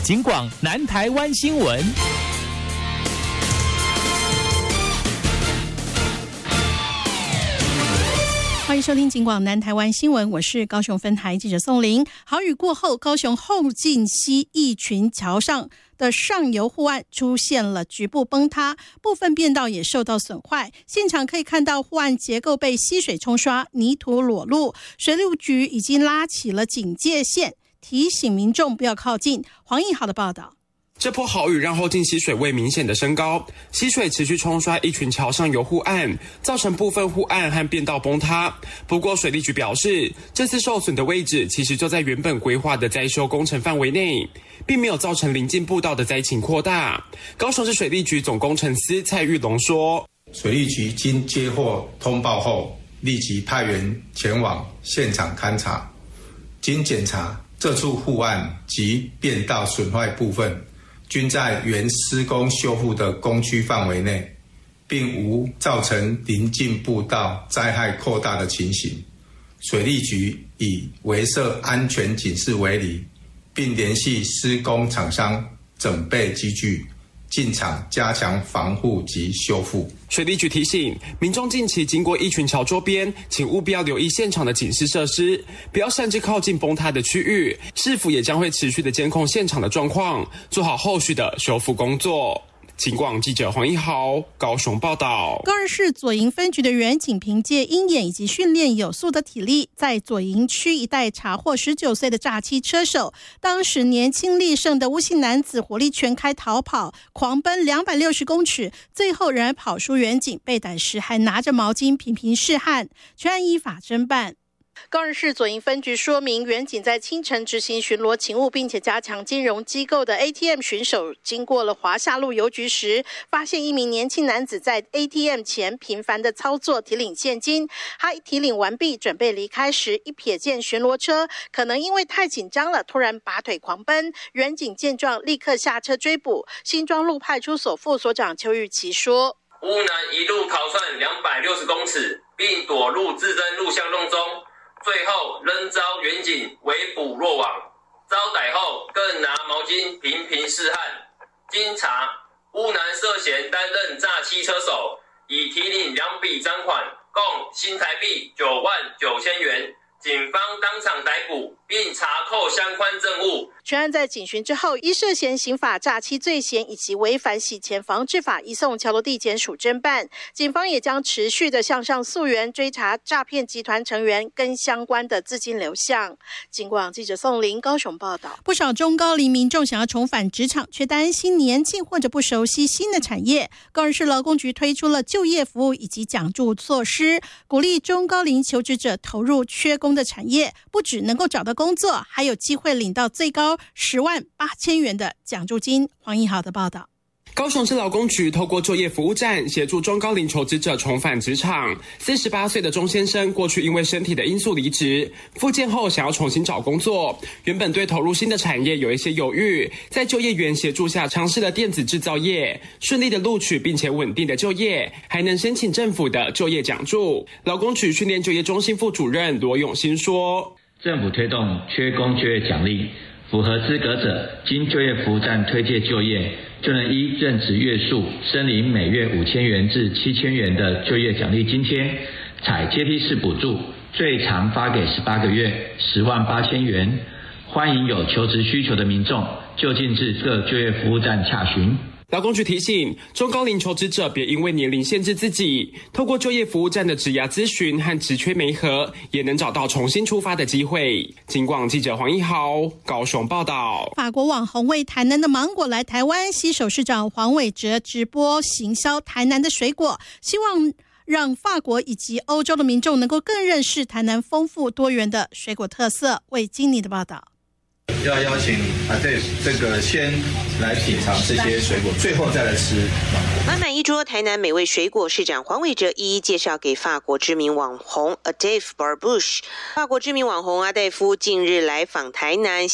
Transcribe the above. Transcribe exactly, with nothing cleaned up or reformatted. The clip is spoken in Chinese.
警广南台湾新闻。 欢迎收听警广南台湾新闻，我是高雄分台记者宋玲。豪雨过后，高雄后进溪义群桥上的上游护岸出现了局部崩塌，部分便道也受到损坏。现场可以看到护岸结构被溪水冲刷，泥土裸露。水利局已经拉起了警戒线，提醒民众不要靠近。黄义豪的报道。 这波豪雨让后进溪水位明显的升高，溪水持续冲刷一群桥上游护岸，造成部分护岸和便道崩塌。不过水利局表示，这次受损的位置其实就在原本规划的灾修工程范围内，并没有造成邻近步道的灾情扩大。高雄市水利局总工程司蔡玉龙说， 水利局经接获通报后，立即派员前往现场勘查，经检查，这处护岸及便道损坏部分均在原施工修复的工区范围内，并无造成邻近步道灾害扩大的情形。水利局以围设安全警示为理，并联系施工厂商整备机具，进场加强防护及修复。 水利局提醒民众，近期经过义群桥周边，请务必要留意现场的警示设施，不要擅自靠近崩塌的区域。市府也将会持续的监控现场的状况，做好后续的修复工作。警广记者黄一豪高雄报道。 高雄市左营分局的员警凭借鹰眼以及训练有素的体力，在左营区一带查获十九岁的诈欺车手。当时年轻力盛的吴姓男子火力全开逃跑，狂奔两百六十公尺，最后仍然跑输员警，被逮时还拿着毛巾频频示汗。全案依法侦办。高雄市左营分局说明，员警在清晨执行巡逻勤务，并且加强金融机构的 A T M 巡守，经过了华夏路邮局时，发现一名年轻男子在 A T M 前频繁的操作提领现金。他提领完毕，准备离开时，一瞥见巡逻车，可能因为太紧张了，突然拔腿狂奔。员警见状，立刻下车追捕。新庄路派出所副所长邱玉琪说：“ 乌男一路逃窜两百六十公尺，并躲入自侦录像洞中。”最后仍遭员警围捕落网，遭逮后更拿毛巾频频示汗。经查，乌男涉嫌担任诈欺车手，已提领两笔赃款，共新台币九万九千元。警方当场逮捕，并查扣相关证物。 全案在警询之后，依涉嫌刑法诈欺罪嫌以及违反洗钱防治法，移送桥头地检署侦办。警方也将持续的向上溯源，追查诈骗集团成员跟相关的资金流向。警广记者宋玲高雄报道。不少中高龄民众想要重返职场，却担心年轻或者不熟悉新的产业。高雄市劳工局推出了就业服务以及奖助措施，鼓励中高龄求职者投入缺工的产业，不只能够找到工作，还有机会领到最高十万八千元的奖助金。黄一豪的报道。 高雄市劳工局透过就业服务站协助中高龄求职者重返职场。四十八岁的钟先生过去因为身体的因素离职，复健后想要重新找工作，原本对投入新的产业有一些犹豫，在就业员协助下尝试了电子制造业，顺利的录取并且稳定的就业，还能申请政府的就业奖助。劳工局训练就业中心副主任罗永新说， 政府推动缺工就业奖励，符合资格者经就业服务站推介就业，就能依任职月数申领每月五千元至七千元的就业奖励津贴，采阶梯式补助，最长发给十八个月，十万八千元。欢迎有求职需求的民众就近至各就业服务站洽询。 劳工局提醒中高龄求职者别因为年龄限制自己，透过就业服务站的职涯咨询和职缺媒合，也能找到重新出发的机会。警广记者黄一豪高雄报道。 法国网红为台南的芒果来台湾，携手市长黄伟哲直播行销台南的水果，希望让法国以及欧洲的民众能够更认识台南丰富多元的水果特色。为经理的报道。 要邀请啊，对，这个先来品尝这些水果，最后再来吃芒果。 满满一桌台南美味水果，市长黄伟哲一一介绍给法国知名网红 Adèle Barbouche。法国知名网红阿戴夫近日来访台南。